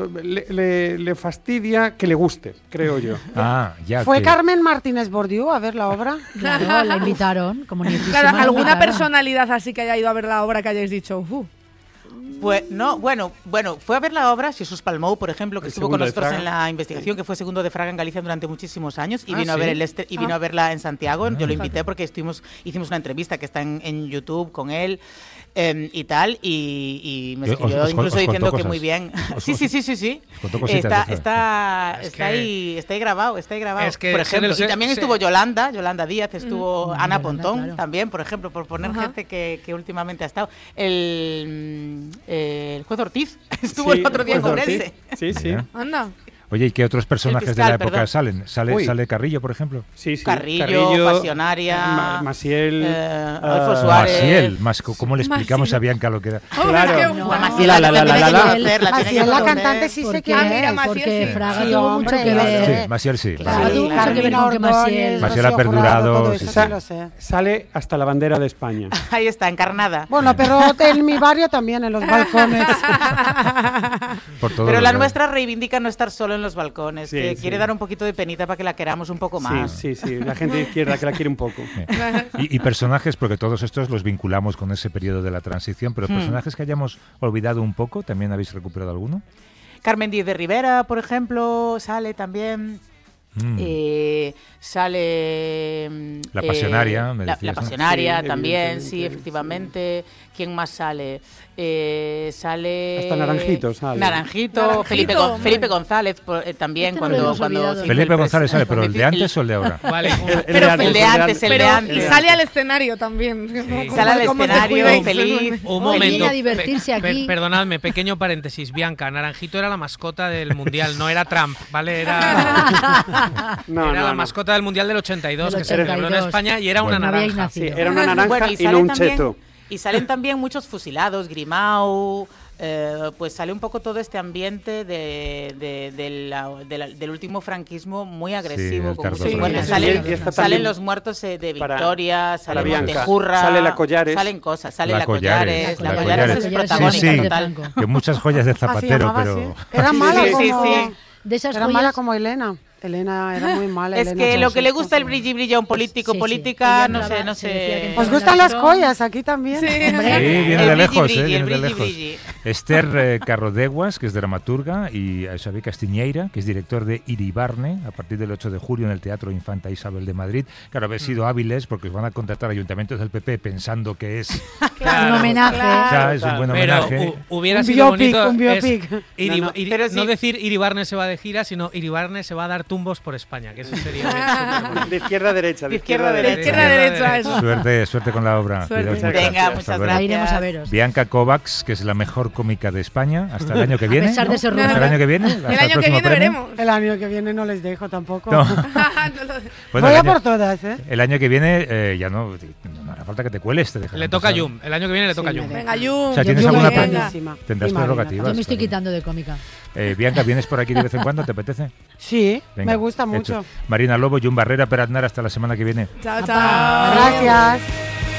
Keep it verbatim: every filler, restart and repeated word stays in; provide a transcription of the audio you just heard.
le, le, le fastidia que le guste, creo yo. Ah, ya. ¿Fue que... Carmen Martínez Bordiú a ver la obra? Claro, la invitaron. Como claro, ¿alguna personalidad así que haya ido a ver la obra que hayáis dicho? Uh. Pues no, bueno, bueno, fue a ver la obra Jesús Palmou, por ejemplo, que el estuvo con nosotros en en la investigación, que fue segundo de Fraga en Galicia durante muchísimos años y ah, vino ¿sí? a ver el este, y vino ah. a verla en Santiago. Ah, Yo lo invité porque estuvimos, hicimos una entrevista que está en, en YouTube con él. Eh, y tal, y, y me escribió os, os, incluso os diciendo que cosas. muy bien. Os, sí, sí, sí, sí, sí. Está, está, es está, que, ahí, está ahí grabado, está ahí grabado. Es que por ejemplo, se, y también se, estuvo Yolanda, Yolanda Díaz, estuvo mm, Ana Yolanda, Pontón, claro. también, por ejemplo, por poner Ajá. gente que, que últimamente ha estado. El, el juez Ortiz estuvo Sí, el otro día en juez Ortiz. Ourense. Sí, sí. Anda. Oye, ¿y qué otros personajes fiscal, de la época perdón. salen? ¿Sale, Uy. ¿Sale Carrillo, por ejemplo? Sí, sí. Carrillo, Pasionaria, Ma Maciel, eh, Adolfo uh, Suárez. Maciel, más, ¿cómo le explicamos Maciel. a Bianca lo que era? Oh, Claro. es que, No. guau. Maciel, La, la, la, tiene la, que la. conocer, la tiene Maciel, que la conocer. cantante, sí sé Porque, quién Ah, mira, es. Maciel, porque sí. Fraga Sí, tuvo hombre, mucho que lo ver. sé. Sí, Maciel sí. Claro, Maciel. tuvo mucho que ver Carmina con que Maciel... Ordóñez, Maciel Rocío ha perdurado, Jurado, todo sí, eso Sa- sí lo sé. Sale hasta la bandera de España. Ahí está, encarnada. Bueno, pero en mi barrio también, en los balcones. Por todos Pero los la lados. nuestra reivindica no estar solo en los balcones, Sí, que sí. quiere dar un poquito de penita para que la queramos un poco más. Sí, sí, sí. La gente de izquierda que la quiere un poco. Y, y personajes, porque todos estos los vinculamos con ese periodo de la transición, pero Hmm. personajes que hayamos olvidado un poco, ¿también habéis recuperado alguno? Carmen Díez de Rivera, por ejemplo, sale también. Mm. Eh, sale mm, La eh, Pasionaria, me la, decías, la ¿no? Pasionaria Sí, también, sí, evidentemente, efectivamente. ¿Quién más sale? Eh, sale Hasta Naranjito sale. Naranjito, Naranjito, Felipe, Gon- hombre. Felipe González por- eh, también Este no lo cuando hemos cuando olvidado. se hizo Felipe el González pres- sale, pero el de antes o el de ahora. Vale, un- El, Pero de el de antes, el Pero de antes. y sale al escenario también. Sí. Sale al ¿Cómo te escenario cuidáis? feliz. un Oye, momento. a divertirse Pe- pe- aquí. perdonadme, pequeño paréntesis. Bianca, Naranjito era la mascota del Mundial, no era Trump, ¿vale? Era, No, era no, la no. mascota del Mundial del ochenta y dos, Del que se celebró en ochenta y dos. España y era Bueno. una No habíais naranja. nacido. Sí, era una naranja Bueno, y, no salen un también- cheto. Y salen también muchos fusilados, Grimau, eh, pues sale un poco todo este ambiente de, de- de la- de la- del último franquismo muy agresivo. el con Cardo muchos Sí, muertos. y- Salen, y está salen también los muertos eh, de para- Victoria, sale para Bianca. Montejurra, Sale la Collares. salen cosas, sale La la, Collares, Collares, la la, Collares. Collares es Sí, sí, protagónica sí. total. Franco. Que muchas joyas de Ah, se Zapatero, llamaba pero... así. Era mala Sí, sí, como... sí. De esas Era joyas... mala como Elena. Elena era muy mala. Es Elena que lo que le Ceaușescu. gusta el brilli brilli a un político, Sí, sí. política, Ella no entraba- sé, no se decía que sé. entraba ¿Os gustan las Pero- joyas aquí también? Sí. Sí, Hombre, viene El de brilli, lejos, brilli, eh, viene el de brilli, lejos. brilli. Esther eh, Carrodeguas, que es dramaturga, y a Xavier Castiñeira, que es director de Iribarne, a partir del ocho de julio en el Teatro Infanta Isabel de Madrid. Claro, habéis sido hábiles porque os van a contratar ayuntamientos del P P pensando que es, Un homenaje. claro. o sea, es un buen Pero homenaje. hu- hubiera Un sido biopic, bonito un biopic. es Iri- No, no, Iri- pero no sí. decir Iribarne se va de gira, sino Iribarne se va a dar tumbos por España, que eso sería súper bonito. De izquierda a derecha. De izquierda a De derecha. izquierda a derecha, eso. Suerte, suerte con la obra. Suerte. Cuidaos mucho. Venga, Hasta muchas luego. gracias. Ahí iremos a veros. Bianca Kovacs, que es la mejor cómica de España, hasta el año que viene. A pesar ¿no? de ser Hasta rusa. el año que viene. hasta El año que próximo viene premio. veremos. El año que viene no les dejo tampoco. No. No lo- Bueno, Voy el a año- por todas, ¿eh? El año que viene eh, ya no, no hará falta que te cueles. Te dejarán Le toca a pasar. Yum, el año que viene le toca a Sí, Yum. me Venga, Yum. O sea, yo ¿tienes quiero alguna que pre- venga. buenísima. Tendrás Y Marina prerrogativas. Yo me estoy también. quitando de cómica. Eh, Bianca, ¿vienes por aquí de vez en cuando? ¿Te apetece? Sí, Venga, me gusta hecho. mucho. Marina Lobo, Jun Barrera, Peraznar, hasta la semana que viene. Chao, Apa. chao. Gracias.